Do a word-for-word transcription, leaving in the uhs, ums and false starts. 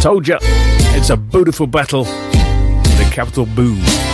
Told ya, it's a beautiful battle with a capital boo.